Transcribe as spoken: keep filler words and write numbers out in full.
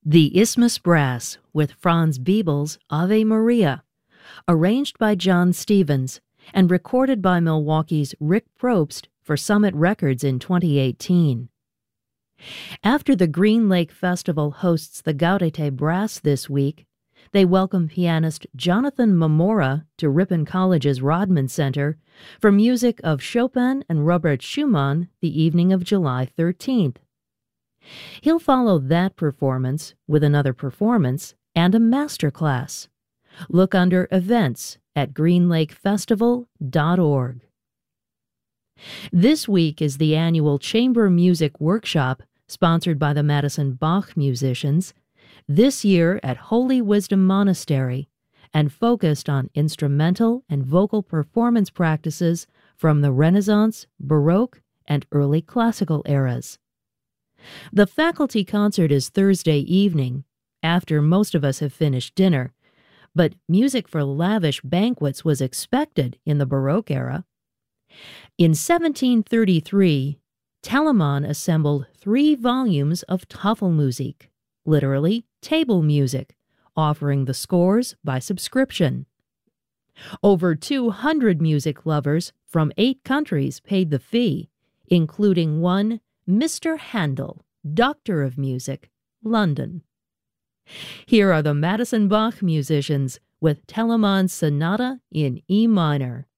The Isthmus Brass with Franz Biebel's Ave Maria, arranged by John Stevens and recorded by Milwaukee's Rick Probst for Summit Records in twenty eighteen. After the Green Lake Festival hosts the Gaudete Brass this week, they welcome pianist Jonathan Mamora to Ripon College's Rodman Center for music of Chopin and Robert Schumann the evening of July thirteenth. He'll follow that performance with another performance and a master class. Look under Events at green lake festival dot org. This week is the annual Chamber Music Workshop sponsored by the Madison Bach musicians, this year at Holy Wisdom Monastery, and focused on instrumental and vocal performance practices from the Renaissance, Baroque, and early Classical eras. The faculty concert is Thursday evening, after most of us have finished dinner, but music for lavish banquets was expected in the Baroque era. In seventeen thirty-three, Telemann assembled three volumes of Tafelmusik, literally table music, offering the scores by subscription. Over two hundred music lovers from eight countries paid the fee, including one Mister Handel, Doctor of Music, London. Here are the Madison Bach musicians with Telemann's Sonata in E minor.